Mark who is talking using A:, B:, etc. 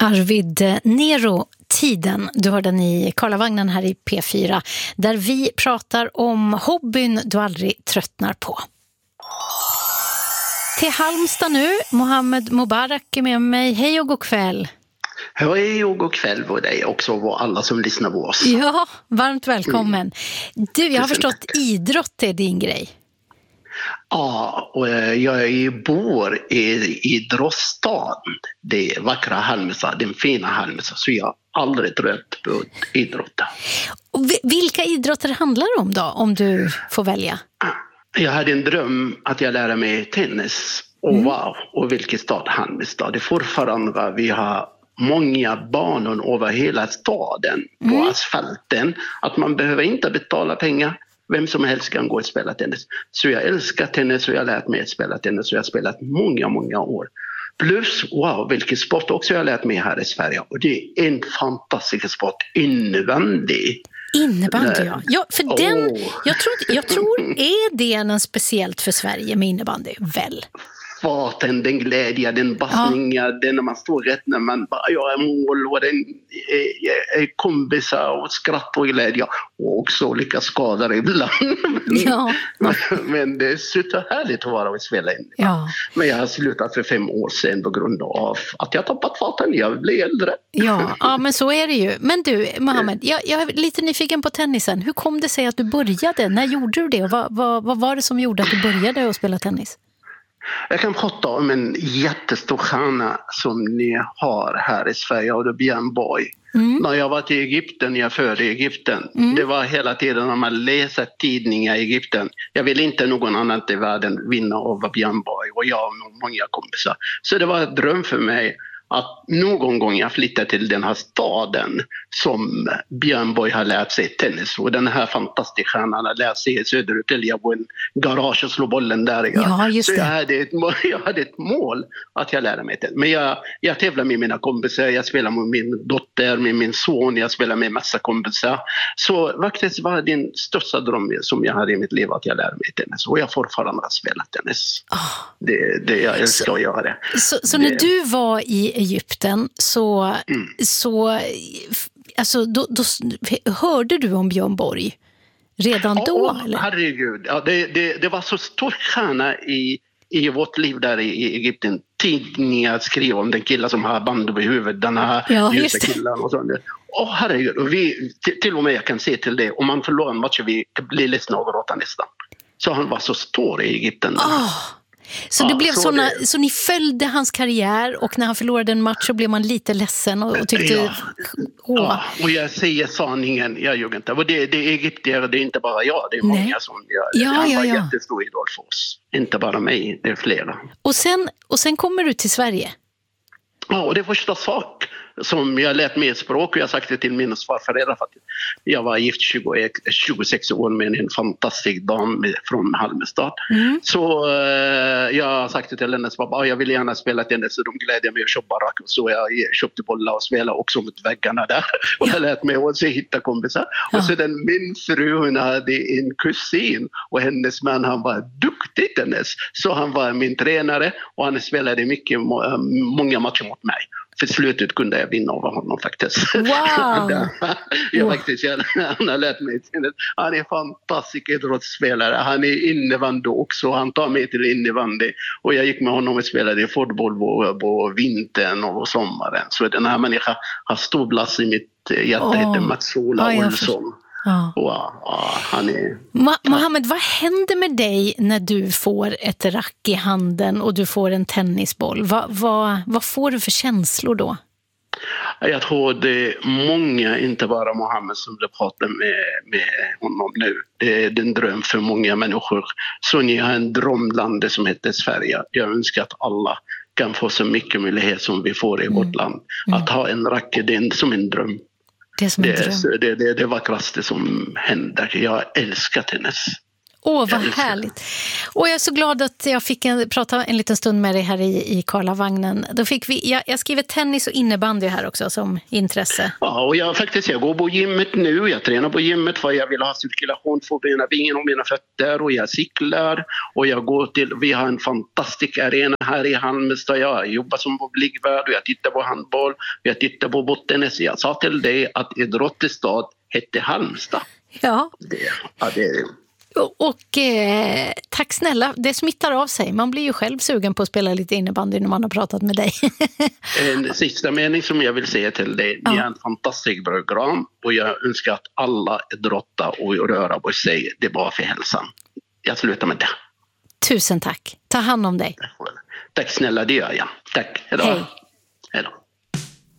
A: Arvid Nero, Tiden. Du hörde den i Karlavagnen här i P4, där vi pratar om hobbyn du aldrig tröttnar på. Till Halmstad nu, Mohammed Mubarak är med mig. Hej och god kväll.
B: Hej och god kväll på dig också och alla som lyssnar på oss.
A: Ja, varmt välkommen. Du, jag har förstått idrott är din grej.
B: Ja, och jag bor i Drottstad, det vackra Halmstad, den fina Halmstad, så jag har aldrig trött på idrotten.
A: Och vilka idrotter handlar det om då, om du får välja?
B: Jag hade en dröm att jag lärde mig tennis. Och wow, och vilken stad Halmstad. Det är fortfarande, vi har många banor över hela staden på asfalten. Att man behöver inte betala pengar. Vem som helst kan gå och spela tennis. Så jag älskar tennis och jag har lärt mig att spela tennis. Och jag har spelat många år. Plus, wow, vilken sport också jag har lärt mig här i Sverige. Och det är en fantastisk sport, innebandy.
A: Innebandy, ja. Ja, för den, jag tror är det en speciellt för Sverige med innebandy, väl?
B: Farten, den glädje, den bassningen, den när man står rätt, när man bara gör mål och den är kompisar och skratt och glädje och också lika skador ibland. Men det är så härligt att vara och spela in. Ja. Men jag har slutat för 5 år sedan på grund av att jag tappat farten, jag blir äldre.
A: Ja, men så är det ju. Men du, Mohammed, jag är lite nyfiken på tennisen. Hur kom det sig att du började? När gjorde du det? Och vad var det som gjorde att du började att spela tennis?
B: Jag kan prata om en jättestor stjärna som ni har här i Sverige, och det är Björn Borg. När jag var till Egypten, jag födde i Egypten. Det var hela tiden när man läser tidningar i Egypten. Jag vill inte någon annan i världen vinna över Björn Borg, och jag och många kompisar. Så det var en dröm för mig att någon gång jag flyttar till den här staden som Björn Borg har lärt sig tennis. Och den här fantastiska stjärnan har lärt sig i söderut. Jag var i en garage och slog bollen där.
A: Ja, just det.
B: Så jag hade ett mål att jag lärde mig tennis. Men jag tävlar med mina kompisar. Jag spelar med min dotter, med min son. Jag spelar med massa kompisar. Så faktiskt var det den största drömmen som jag hade i mitt liv att jag lärde mig tennis. Och jag fortfarande har spelat tennis. Jag älskar att göra det.
A: Så när du var i Egypten så alltså då hörde du om Björn Borg redan då? Eller?
B: Herregud, ja, det var så stor stjärna i vårt liv där i Egypten. Tidningar skrev om den killen som har band över huvudet, den här ljusa killen och sånt. Herregud, och vi, till och med jag kan se till det, om man förlorar en match vi blir ledsna och gråta nästan. Så han var så stor i Egypten.
A: Så det blev så ni följde hans karriär, och när han förlorade en match så blev man lite ledsen och tyckte...
B: och jag säger sanningen, jag ljuger inte. Och det är egyptier, det är inte bara jag, det är många som gör det. Han var jättestor idol för oss. Inte bara mig, det är flera.
A: Och sen kommer du till Sverige?
B: Ja, och det är första sak som jag lärt mig språk, och jag har sagt det till mina svärföräldrar för att jag var gift 26 år med en fantastisk dam från Halmstad. Så jag har sagt det till hennes pappa, jag vill gärna spela tennis, så de glädjer mig att köpa rack, så jag köpte bollar och spelade också mot väggarna där. Och jag lärt mig att hitta kompisar. Och sedan min fru, hon hade en kusin, och hennes man, han var duktig tennis, så han var min tränare och han spelade många matcher mot mig. För slutet kunde jag vinna över honom faktiskt.
A: Wow!
B: Han har lärt mig. Han är en fantastisk idrottsspelare. Han är innebandy också. Han tar mig till innebandy. Och jag gick med honom och spelade fotboll på vintern och sommaren. Så den här människan har stor plats i mitt hjärta. Heter Mats-Ola Olsson. Han är...
A: Mohammed, vad händer med dig när du får ett rack i handen och du får en tennisboll? Vad får du för känslor då?
B: Jag tror det är många, inte bara Mohammed, som du pratar med honom nu. Det är en dröm för många människor. Så ni har en drömland som heter Sverige. Jag önskar att alla kan få så mycket möjlighet som vi får i vårt land. Att ha en rack, det är som en dröm. Det är det vackraste som händer. Jag älskar tennis.
A: Vad härligt. Och jag är så glad att jag fick prata en liten stund med dig här i Karlavagnen. Då fick jag skriver tennis och innebandy här också som intresse.
B: Ja, och jag går på gymmet nu. Jag tränar på gymmet för jag vill ha cirkulation för mina ben och mina fötter. Och jag cyklar. Och vi har en fantastisk arena här i Halmstad. Jag jobbar som publikvärd och jag tittar på handboll. Jag tittar på bottennis. Jag sa till dig att idrottstad hette Halmstad.
A: Ja. Och tack snälla, det smittar av sig. Man blir ju själv sugen på att spela lite innebandy när man har pratat med dig.
B: En sista mening som jag vill säga till dig. Ni är en fantastisk program och jag önskar att alla idrottar och röra på sig. Det är bra för hälsan. Jag slutar med det.
A: Tusen tack. Ta hand om dig.
B: Tack snälla, det gör jag. Tack. Hejdå.
A: Hej.
B: Hejdå.